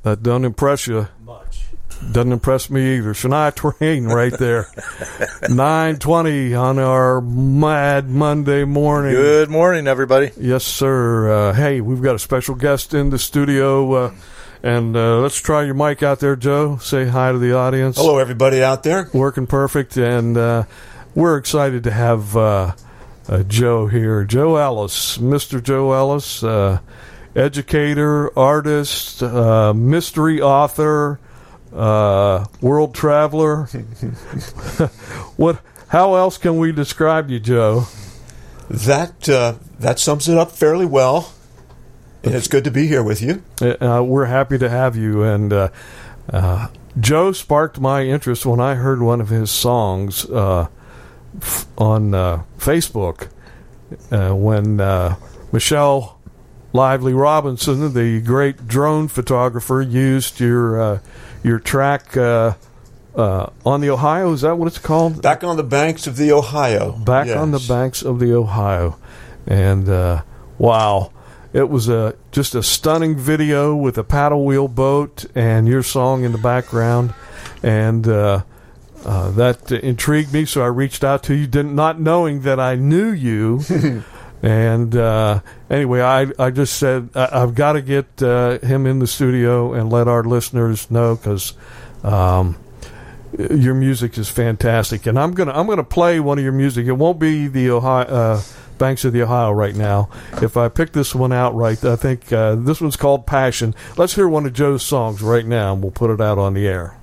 That doesn't impress you. Much. Doesn't impress me either. Shania Twain right there. 9:20 on our Mad Monday morning. Good morning, everybody. Yes, sir. Hey, we've got a special guest in the studio. And let's try your mic out there, Joe. Say hi to the audience. Hello, everybody out there. Working perfect. And we're excited to have Joe here. Joe Ellis. Mr. Joe Ellis. Educator, artist, mystery author, world traveler. How else can we describe you, Joe? That sums it up fairly well. And it's good to be here with you. We're happy to have you. And Joe sparked my interest when I heard one of his songs on Facebook when Michelle Lively Robinson, the great drone photographer, used your track on the Ohio. Is that what it's called? Back on the Banks of the Ohio. Back on the Banks of the Ohio. And wow, it was just a stunning video with a paddle wheel boat and your song in the background. And that intrigued me, so I reached out to you, not knowing that I knew you. And anyway, I just said I've got to get him in the studio and let our listeners know, because your music is fantastic. And I'm gonna play one of your music. It won't be the Ohio Banks of the Ohio right now. If I pick this one out right, I think this one's called Passion. Let's hear one of Joe's songs right now, and we'll put it out on the air.